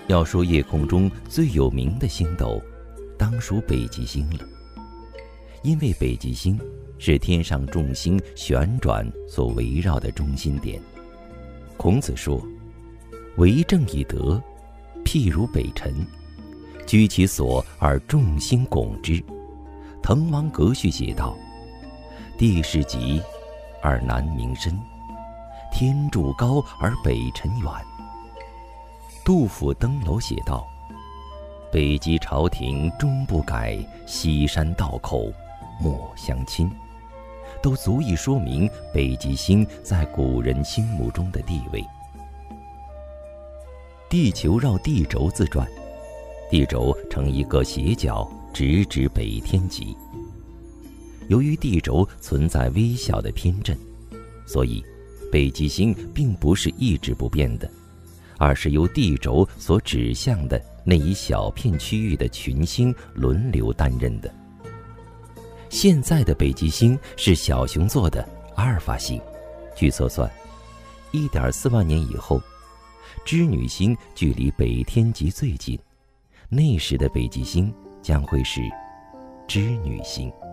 要说夜空中最有名的星斗，当属北极星了。因为北极星是天上众星旋转所围绕的中心点。孔子说：“为政以德，譬如北辰，居其所而众星拱之。”滕王阁序写道：“地势极而南溟深，天柱高而北辰远。”杜甫登楼写道：“北极朝廷终不改，西山道口莫相侵。”都足以说明北极星在古人心目中的地位。地球绕地轴自转，地轴呈一个斜角，直指北天极。由于地轴存在微小的偏振，所以北极星并不是一直不变的，而是由地轴所指向的那一小片区域的群星轮流担任的。现在的北极星是小熊座的阿尔法星，据测算，1.4万年以后，织女星距离北天极最近，那时的北极星将会是织女星。